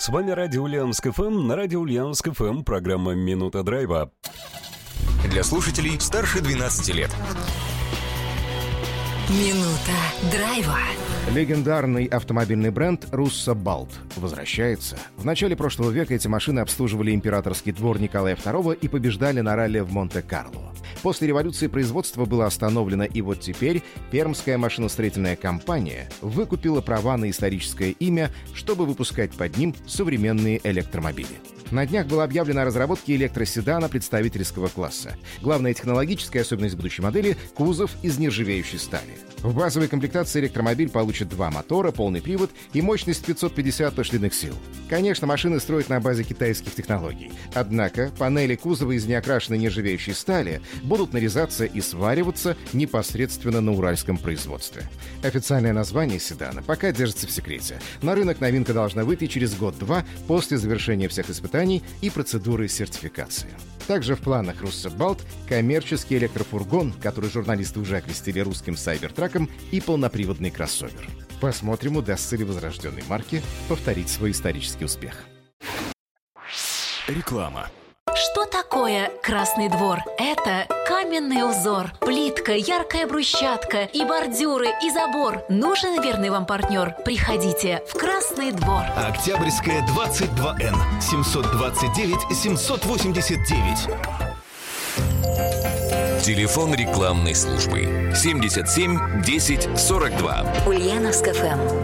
С вами Радио Ульяновск ФМ. На Радио Ульяновск ФМ программа «Минута драйва». Для слушателей старше 12 лет. Минута драйва. Легендарный автомобильный бренд Russo Balt возвращается. В начале прошлого века эти машины обслуживали императорский двор Николая II и побеждали на ралли в Монте-Карло. После революции производство было остановлено, и вот теперь Пермская машиностроительная компания выкупила права на историческое имя, чтобы выпускать под ним современные электромобили. На днях было объявлено о разработке электроседана представительского класса. Главная технологическая особенность будущей модели — кузов из нержавеющей стали. В базовой комплектации электромобиль получит 2 мотора, полный привод и мощность 550 лошадиных сил. Конечно, машины строят на базе китайских технологий. Однако панели кузова из неокрашенной нержавеющей стали будут нарезаться и свариваться непосредственно на уральском производстве. Официальное название седана пока держится в секрете. На рынок новинка должна выйти через год-два после завершения всех испытаний и процедуры сертификации. Также в планах Russo Balt коммерческий электрофургон, который журналисты уже окрестили русским сайбертраком, и полноприводный кроссовер. Посмотрим, удастся ли возрожденной марке повторить свой исторический успех. Реклама. Что такое Красный двор? Это каменный узор, плитка, яркая брусчатка и бордюры, и забор. Нужен верный вам партнер? Приходите в Красный двор. Октябрьская, 22Н, 729-789. Телефон рекламной службы 77 10 42. Ульяновск ФМ.